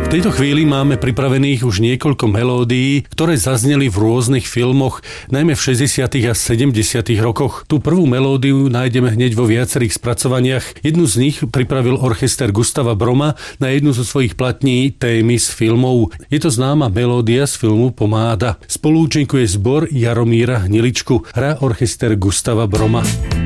V tejto chvíli máme pripravených už niekoľko melódií, ktoré zazneli v rôznych filmoch, najmä v 60. a 70. rokoch. Tú prvú melódiu nájdeme hneď vo viacerých spracovaniach. Jednu z nich pripravil orchester Gustava Broma na jednu zo svojich platní témy z filmov. Je to známa melódia z filmu Pomáda. Spoluúčinkuje zbor Jaromíra Hniličku. Hrá orchester Gustava Broma.